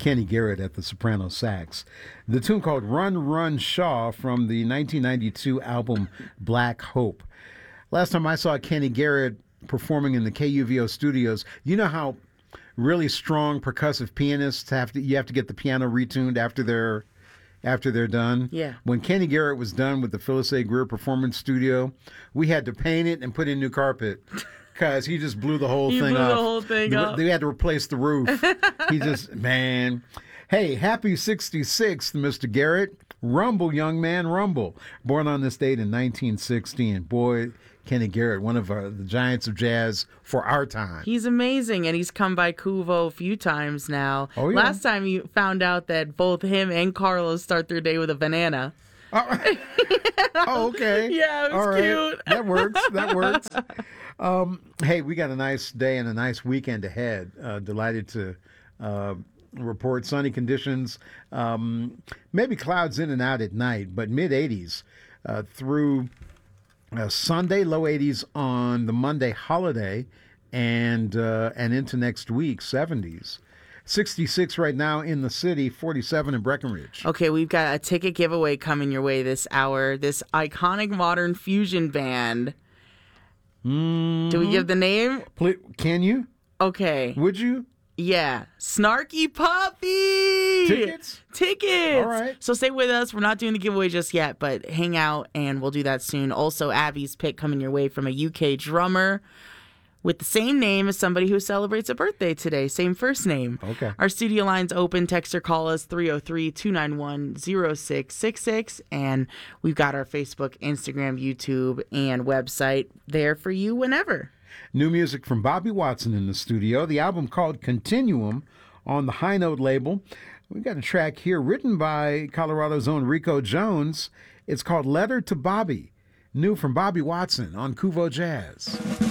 Kenny Garrett at the soprano sax. The tune called Run, Run, Shaw from the 1992 album Black Hope. Last time I saw Kenny Garrett performing in the KUVO studios, you know how really strong percussive pianists you have to get the piano retuned after they're done? Yeah. When Kenny Garrett was done with the Phyllis A. Greer Performance Studio, we had to paint it and put in new carpet because he just blew the whole thing up. The whole thing up. They had to replace the roof. He just, man. Hey, happy 66th, Mr. Garrett. Rumble, young man, rumble. Born on this date in 1960. And boy, Kenny Garrett, one of the giants of jazz for our time. He's amazing, and he's come by Kuvo a few times now. Oh, yeah. Last time you found out that both him and Carlos start their day with a banana. Oh, okay. Yeah, it was all right. cute. That works. Hey, we got a nice day and a nice weekend ahead. Delighted to report sunny conditions. Maybe clouds in and out at night, but mid-80s through Sunday, low 80s on the Monday holiday, and into next week, 70s. 66 right now in the city, 47 in Breckenridge. Okay, we've got a ticket giveaway coming your way this hour. This iconic modern fusion band. Do we give the name? Can you? Okay. Would you? Yeah. Snarky Puppy! Tickets? Tickets! All right. So stay with us. We're not doing the giveaway just yet, but hang out and we'll do that soon. Also, Abby's pick coming your way from a UK drummer with the same name as somebody who celebrates a birthday today. Same first name. Okay. Our studio line's open. Text or call us 303-291-0666. And we've got our Facebook, Instagram, YouTube, and website there for you whenever. New music from Bobby Watson in the studio. The album called Continuum on the High Note label. We've got a track here written by Colorado's own Rico Jones. It's called Letter to Bobby. New from Bobby Watson on Kuvo Jazz.